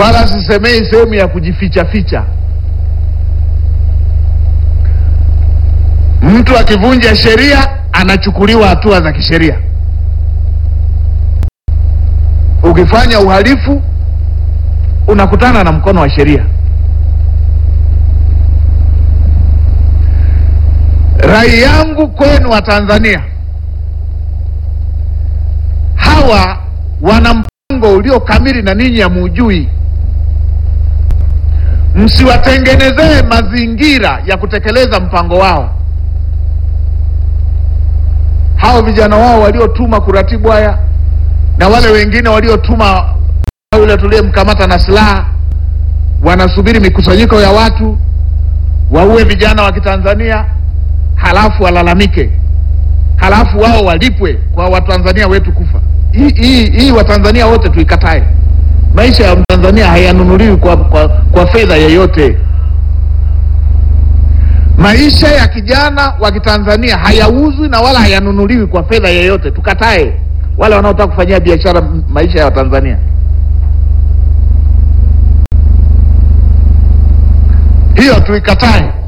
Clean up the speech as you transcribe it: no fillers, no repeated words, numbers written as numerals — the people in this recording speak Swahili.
wala sisemei sehemu ya kujificha ficha. Mtu akivunja sheria anachukuliwa hatua za kisheria. Ukifanya uhalifu unakutana na mkono wa sheria. Rai yangu kwenu wa Tanzania, hawa wana mpango ulio kamili na ninyi hamujui. Msiwatengenezee mazingira ya kutekeleza mpango wao. Hao vijana wao waliotuma kuratibu haya na wale wengine waliotuma yule tuliyemkamata na silaha, wanasubiri mikusanyiko ya watu waue vijana wa Kitanzania, halafu walalamike, halafu wao walipwe kwa Watanzania wetu kufa. Hii Watanzania wote tuikatae. Maisha ya Mtanzania hayanunuliwi kwa fedha yoyote. Maisha ya kijana wa Kitanzania hayauzwi na wala hayanunuliwi kwa fedha yoyote. Tukatae wale wanaotaka kufanyia biashara maisha ya Watanzania. Hiyo tuikatae.